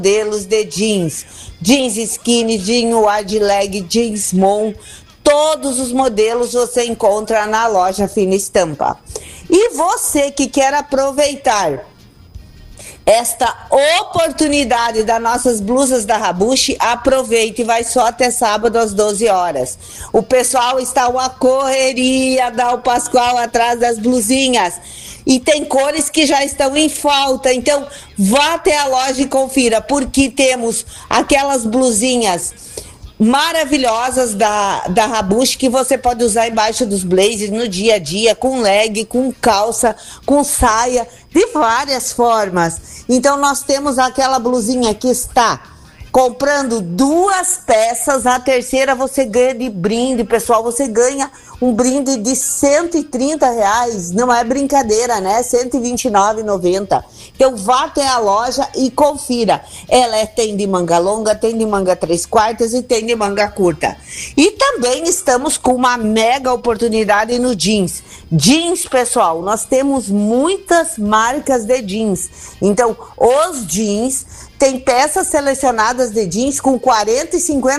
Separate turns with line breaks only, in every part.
modelos de jeans skinny, jeans wide leg, jeans mom, todos os modelos você encontra na loja Fina Estampa. E você que quer aproveitar esta oportunidade das nossas blusas da Rabushi, aproveite, vai só até sábado às 12 horas. O pessoal está uma correria da Pascoal atrás das blusinhas. E tem cores que já estão em falta, então vá até a loja e confira, porque temos aquelas blusinhas maravilhosas da Rabushi que você pode usar embaixo dos blazers no dia a dia, com leg, com calça, com saia, de várias formas. Então nós temos aquela blusinha que está comprando 2 peças, a terceira você ganha de brinde, pessoal, você ganha um brinde de R$130, não é brincadeira, né? R$129,90. Então vá até a loja e confira. Ela tem de manga longa, tem de manga 3/4 e tem de manga curta. E também estamos com uma mega oportunidade no jeans. Jeans, pessoal, nós temos muitas marcas de jeans. Então, os jeans tem peças selecionadas de jeans com 40% e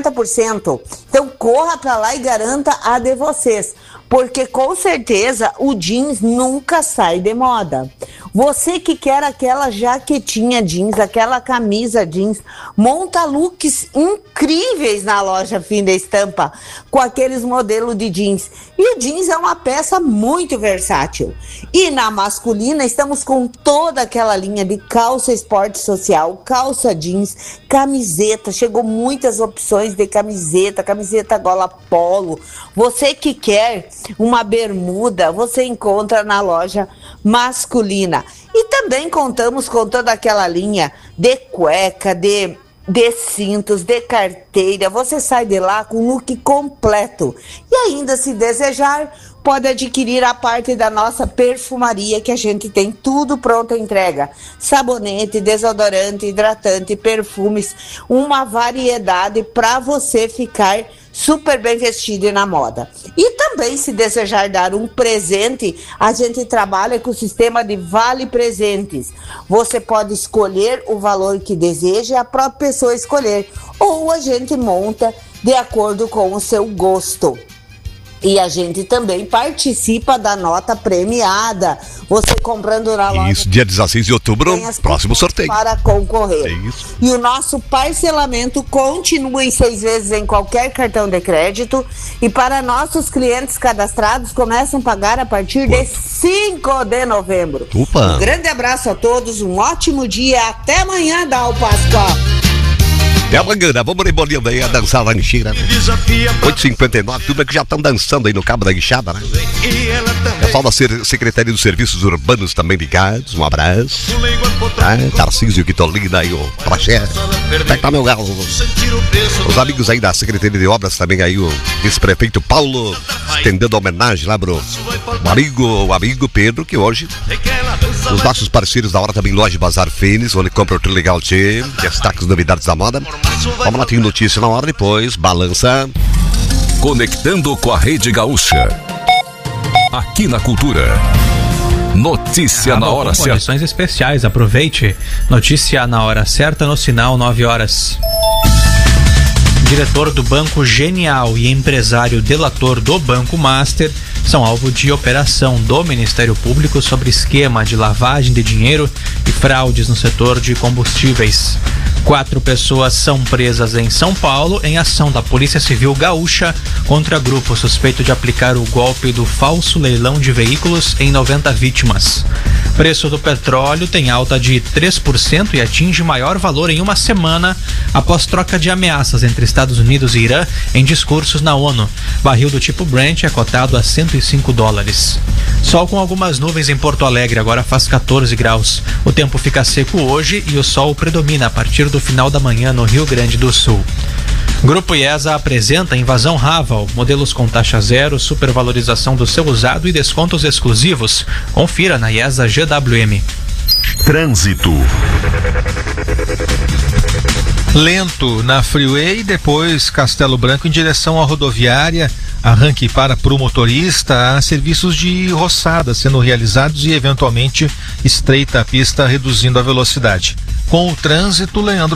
50%. Então, corra para lá e garanta a de vocês. Porque, com certeza, o jeans nunca sai de moda. Você que quer aquela jaquetinha jeans, aquela camisa jeans, monta looks incríveis na loja Fina Estampa com aqueles modelos de jeans. E o jeans é uma peça muito versátil. E na masculina estamos com toda aquela linha de calça esporte social, calça jeans, camiseta. Chegou muitas opções de camiseta gola polo. Você que quer uma bermuda, você encontra na loja masculina. E também contamos com toda aquela linha de cueca, de cintos, de carteira. Você sai de lá com o look completo. E ainda, se desejar, pode adquirir a parte da nossa perfumaria, que a gente tem tudo pronto à entrega. Sabonete, desodorante, hidratante, perfumes, uma variedade para você ficar super bem vestido e na moda. E também, se desejar dar um presente, a gente trabalha com o sistema de vale presentes. Você pode escolher o valor que deseja e a própria pessoa escolher, ou a gente monta de acordo com o seu gosto. E a gente também participa da nota premiada. Você comprando na loja.
Isso, dia 16 de outubro, próximo sorteio.
Para concorrer.
É isso.
E o nosso parcelamento continua em 6 vezes em qualquer cartão de crédito. E para nossos clientes cadastrados, começam a pagar a partir de 5 de novembro.
Opa.
Um grande abraço a todos, um ótimo dia. Até amanhã, Dal Pascoal.
É amanhã, vamos rebolhando aí a dançar lá em Xira. 8h59, tudo é que já estão dançando aí no Cabo da Guixada, né? Pessoal da Secretaria dos Serviços Urbanos também ligados, um abraço. Tarcísio, Quitolina e o Praxé. Como é que tá, meu galo? Os amigos aí da Secretaria de Obras também aí, o vice-prefeito Paulo, estendendo homenagem lá pro o amigo Pedro, que hoje, os nossos parceiros da hora também, Loja Bazar Fênix, onde compra o Trilegal T, destaques, novidades da moda. Vamos lá, tem notícia na hora, depois, balança.
Conectando com a Rede Gaúcha. Aqui na Cultura. Notícia na hora certa.
Condições especiais, aproveite. Notícia na hora certa no sinal 9 horas. Diretor do Banco Genial e empresário delator do Banco Master são alvo de operação do Ministério Público sobre esquema de lavagem de dinheiro e fraudes no setor de combustíveis. 4 pessoas são presas em São Paulo em ação da Polícia Civil Gaúcha contra grupo suspeito de aplicar o golpe do falso leilão de veículos em 90 vítimas. Preço do petróleo tem alta de 3% e atinge maior valor em uma semana após troca de ameaças entre Estados Unidos e Irã em discursos na ONU. Barril do tipo Brent é cotado a $105. Sol com algumas nuvens em Porto Alegre, agora faz 14 graus. O tempo fica seco hoje e o sol predomina a partir do final da manhã no Rio Grande do Sul. Grupo IESA apresenta invasão Raval, modelos com taxa zero, supervalorização do seu usado e descontos exclusivos. Confira na IESA GWM.
Trânsito.
Lento na Freeway, depois Castelo Branco em direção à rodoviária, arranque para o motorista, há serviços de roçada sendo realizados e eventualmente estreita a pista reduzindo a velocidade. Com o trânsito, Leandro